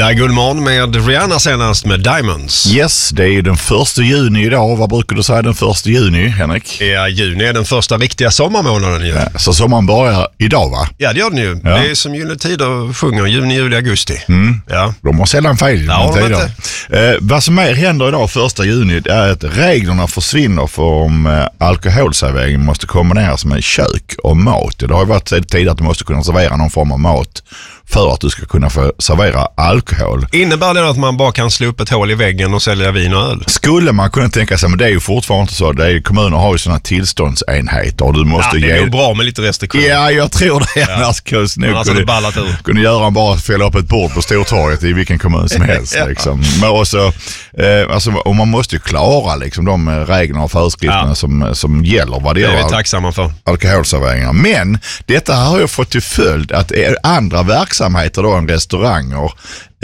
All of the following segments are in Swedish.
Det är Guldmorgon med Rihanna senast med Diamonds. Yes, det är ju den 1 juni idag. Vad brukar du säga den 1 juni, Henrik? Ja, juni är den första riktiga sommarmånaden ju. Ja, så sommaren börjar idag, va? Ja, det gör den ju. Ja. Det är som juletider sjunger, juni, juli, augusti. Ja. De har sällan fel. Ja, vad som mer händer idag 1 juni är att reglerna försvinner för om alkoholservering måste kombineras med kök och mat. Det har ju varit tidigare att du måste kunna servera någon form av mat för att du ska kunna få servera alkohol. Innebär det att man bara kan slå upp ett hål i väggen och sälja vin och öl? Skulle man kunna tänka sig, men det är ju fortfarande inte så. Kommuner har ju sådana tillståndsenheter och du måste det är nog bra med lite restriktioner. Ja, jag tror det. Annars kunde göra bara fälla upp ett bord på Stortorget i vilken kommun som helst. Liksom. Men också, och man måste ju klara liksom, de reglerna och föreskrifterna som gäller vad det gäller. Det är vi tacksamma för. Alkoholserveringar. Men detta har ju fått till följd att andra verksamheter då än restauranger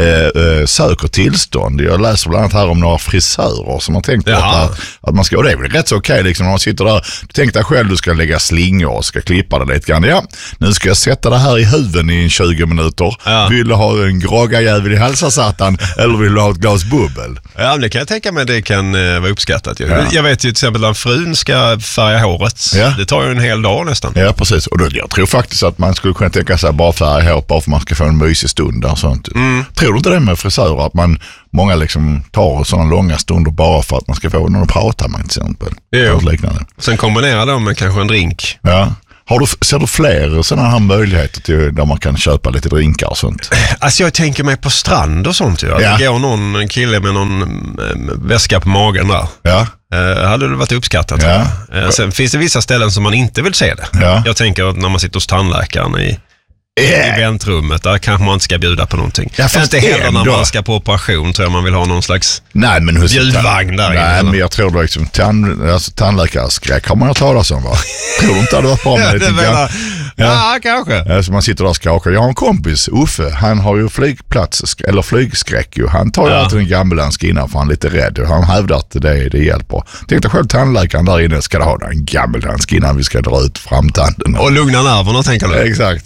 söker tillstånd. Jag läser bland annat här om några frisörer som har tänkt på att man ska, och det är väl rätt så okej liksom, när man sitter där, du tänker dig själv, du ska lägga slingor och ska klippa det lite grann. Ja, nu ska jag sätta det här i huven i 20 minuter. Ja. Vill du ha en groggajävel i halsasatan eller vill du ha ett glas bubbel? Ja, det kan jag tänka mig, det kan vara uppskattat. Ja. Jag vet ju till exempel att frun ska färga håret. Ja. Det tar ju en hel dag nästan. Ja, precis. Och då, jag tror faktiskt att man skulle kunna tänka sig bara färga håret bara för att man ska få en mysig stund och sånt. Tror du inte det med frisörer att många liksom tar sådana långa stunder bara för att man ska få någon att prata med till exempel? Jo. Sen kombinerar de med kanske en drink. Ja. Ser du fler sådana här möjligheter till där man kan köpa lite drinkar och sånt? Alltså jag tänker mig på strand och sånt. Ja. Det går någon kille med någon väska på magen där. Ja. Hade det varit uppskattat. Ja. Sen finns det vissa ställen som man inte vill se det. Ja. Jag tänker att när man sitter hos tandläkaren i väntrummet, där kanske man inte ska bjuda på någonting. Ja, fast inte heller när man ska på operation, tror jag man vill ha någon slags bjudvagn där. Nej, men jag tror liksom tandläkarskräck har man hört talas om, va? Tror du inte det hade varit bra med lite? Ja, kanske. Alltså man sitter där och skakar. Jag har en kompis, Uffe, han har ju flygskräck ju. Han tar ju alltid en gammeldansk innan för han är lite rädd. Han hävdar att det hjälper. Tänk dig själv tandläkaren där inne, ska ha en gammeldansk innan vi ska dra ut framtanden. Och lugna nerverna, tänker du? Exakt.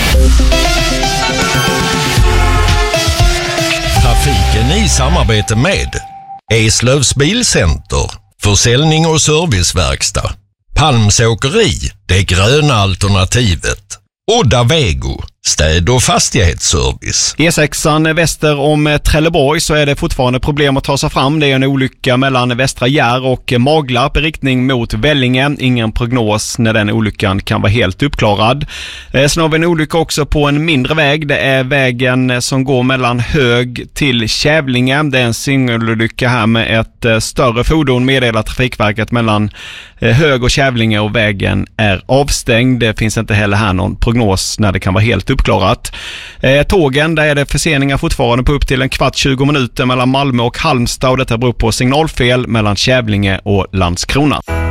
Trafiken i samarbete med Eslövs Bilcenter, försäljning och serviceverkstad, Palmsåkeri, det gröna alternativet, Odda Vego, städ- och fastighetsservice. E6an väster om Trelleborg så är det fortfarande problem att ta sig fram. Det är en olycka mellan Västra Gär och Maglarp i riktning mot Vellinge. Ingen prognos när den olyckan kan vara helt uppklarad. Sen har vi en olycka också på en mindre väg. Det är vägen som går mellan Hög till Kävlinge. Det är en singelolycka här med ett större fordon, meddelar Trafikverket, mellan Hög och Kävlinge, och vägen är avstängd. Det finns inte heller här någon prognos när det kan vara helt uppklarat. Tågen, där är det förseningar fortfarande på upp till 15-20 minuter mellan Malmö och Halmstad, och detta beror på signalfel mellan Kävlinge och Landskrona.